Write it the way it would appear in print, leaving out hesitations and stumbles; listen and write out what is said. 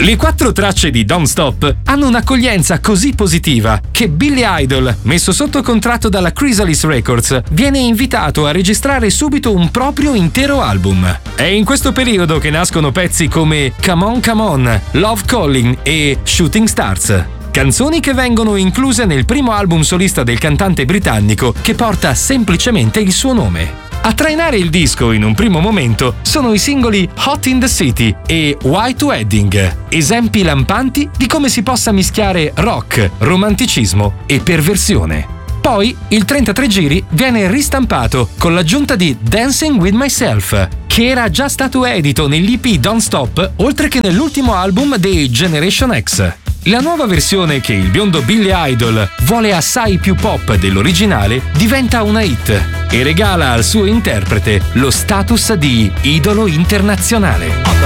Le 4 tracce di Don't Stop hanno un'accoglienza così positiva che Billy Idol, messo sotto contratto dalla Chrysalis Records, viene invitato a registrare subito un proprio intero album. È in questo periodo che nascono pezzi come Come On, Love Calling e Shooting Stars. Canzoni che vengono incluse nel primo album solista del cantante britannico che porta semplicemente il suo nome. A trainare il disco in un primo momento sono i singoli Hot in the City e White Wedding, esempi lampanti di come si possa mischiare rock, romanticismo e perversione. Poi il 33 giri viene ristampato con l'aggiunta di Dancing with Myself, che era già stato edito nell'EP Don't Stop oltre che nell'ultimo album dei Generation X. La nuova versione, che il biondo Billy Idol vuole assai più pop dell'originale, diventa una hit e regala al suo interprete lo status di idolo internazionale.